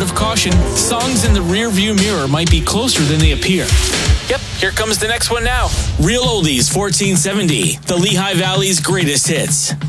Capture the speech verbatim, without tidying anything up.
word of caution, songs in the rear-view mirror might be closer than they appear. Yep, here comes the next one now. Real Oldies fourteen seventy, the Lehigh Valley's greatest hits.